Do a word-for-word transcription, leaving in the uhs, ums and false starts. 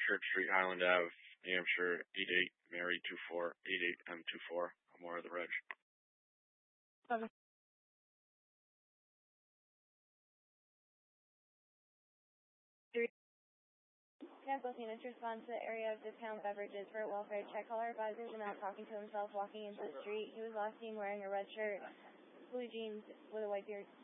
Church Street, Highland Ave, New Hampshire, eight eight Mary two four, eight eight M two four. More of the reg. Okay. Cancel Phoenix responds to the area of discount beverages for welfare check. Caller advisors and out talking to himself walking into the street. He was last seen wearing a red shirt, blue jeans with a white beard.